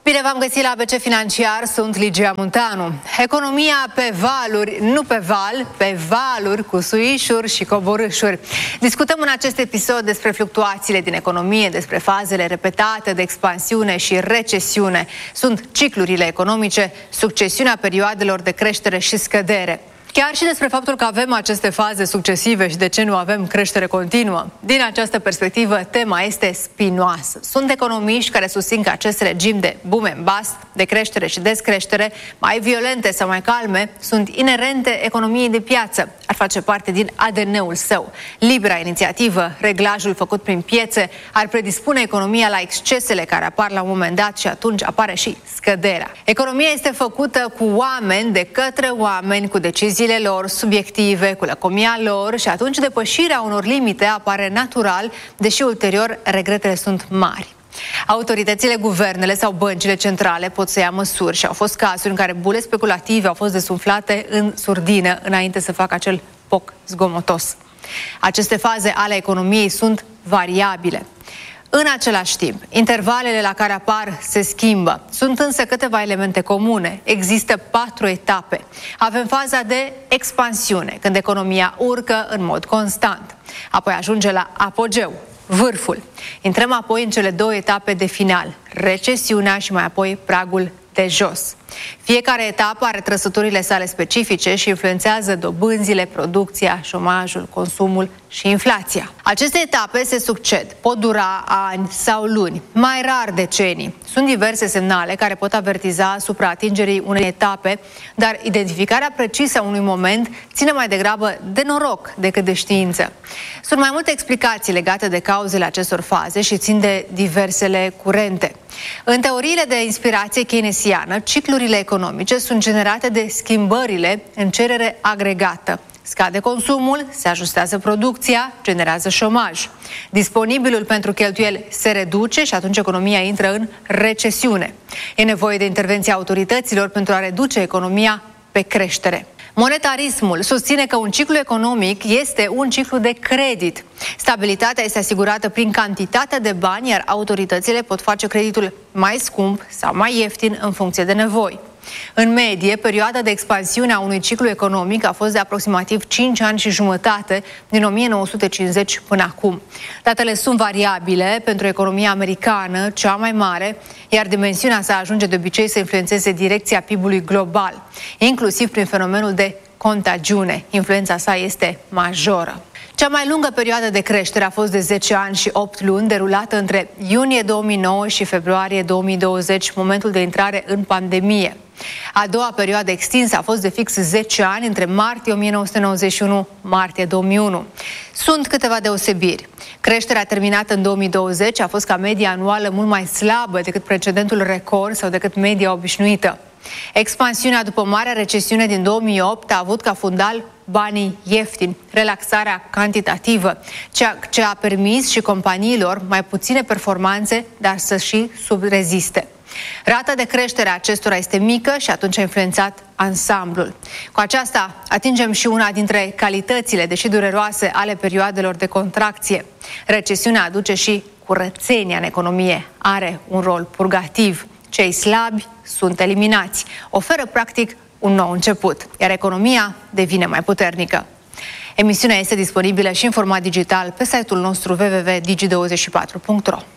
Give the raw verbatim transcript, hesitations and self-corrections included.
Bine v-am găsit la A B C Financiar, sunt Ligia Munteanu. Economia pe valuri, nu pe val, pe valuri cu suișuri și coborâșuri. Discutăm în acest episod despre fluctuațiile din economie, despre fazele repetate de expansiune și recesiune. Sunt ciclurile economice, succesiunea perioadelor de creștere și scădere. Chiar și despre faptul că avem aceste faze succesive și de ce nu avem creștere continuă. Din această perspectivă, tema este spinoasă. Sunt economiști care susțin că acest regim de boom and bust, de creștere și descreștere, mai violente sau mai calme, sunt inerente economiei de piață. Ar face parte din A D N-ul său. Libera inițiativă, reglajul făcut prin piețe, ar predispune economia la excesele care apar la un moment dat și atunci apare și scăderea. Economia este făcută cu oameni, de către oameni, cu decizii lor subiective, cu lăcomia lor și atunci depășirea unor limite apare natural, deși ulterior regretele sunt mari. Autoritățile, guvernele sau băncile centrale pot să ia măsuri și au fost cazuri în care bule speculative au fost desumflate în surdină înainte să facă acel poc zgomotos. Aceste faze ale economiei sunt variabile. În același timp, intervalele la care apar se schimbă. Sunt însă câteva elemente comune. Există patru etape. Avem faza de expansiune, când economia urcă în mod constant. Apoi ajunge la apogeu, vârful. Intrăm apoi în cele două etape de final, recesiunea și mai apoi pragul de jos. Fiecare etapă are trăsăturile sale specifice și influențează dobânzile, producția, șomajul, consumul și inflația. Aceste etape se succed, pot dura ani sau luni, mai rar decenii. Sunt diverse semnale care pot avertiza asupra atingerii unei etape, dar identificarea precisă a unui moment ține mai degrabă de noroc decât de știință. Sunt mai multe explicații legate de cauzele acestor faze și țin de diversele curente. În teoriile de inspirație keynesiană, ciclurile economice sunt generate de schimbările în cerere agregată. Scade consumul, se ajustează producția, generează șomaj. Disponibilul pentru cheltuieli se reduce și atunci economia intră în recesiune. E nevoie de intervenția autorităților pentru a reduce economia pe creștere. Monetarismul susține că un ciclu economic este un ciclu de credit. Stabilitatea este asigurată prin cantitatea de bani, iar autoritățile pot face creditul mai scump sau mai ieftin în funcție de nevoi. În medie, perioada de expansiune a unui ciclu economic a fost de aproximativ cinci ani și jumătate din o mie nouă sute cincizeci până acum. Datele sunt variabile pentru economia americană, cea mai mare, iar dimensiunea sa ajunge de obicei să influențeze direcția P I B-ului global, inclusiv prin fenomenul de contagiune. Influența sa este majoră. Cea mai lungă perioadă de creștere a fost de zece ani și opt luni, derulată între iunie două mii nouă și februarie două mii douăzeci, momentul de intrare în pandemie. A doua perioadă extinsă a fost de fix zece ani, între martie o mie nouă sute nouăzeci și unu - martie două mii unu. Sunt câteva deosebiri. Creșterea terminată în două mii douăzeci a fost ca media anuală mult mai slabă decât precedentul record sau decât media obișnuită. Expansiunea după marea recesiune din două mii opt a avut ca fundal banii ieftini, relaxarea cantitativă, ceea ce a permis și companiilor mai puține performanțe, dar să și subreziste. Rata de creștere a acestora este mică și atunci a influențat ansamblul. Cu aceasta atingem și una dintre calitățile, deși dureroase, ale perioadelor de contracție. Recesiunea aduce și curățenia în economie, are un rol purgativ. Cei slabi sunt eliminați. Oferă practic un nou început, iar economia devine mai puternică. Emisiunea este disponibilă și în format digital pe site-ul nostru w w w punct digi douăzeci și patru punct ro.